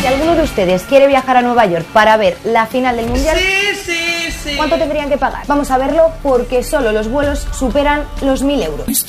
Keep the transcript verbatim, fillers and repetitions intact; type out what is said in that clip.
Si alguno de ustedes quiere viajar a Nueva York para ver la final del Mundial, Sí, sí, sí. ¿cuánto tendrían que pagar? Vamos a verlo porque solo los vuelos superan los mil euros.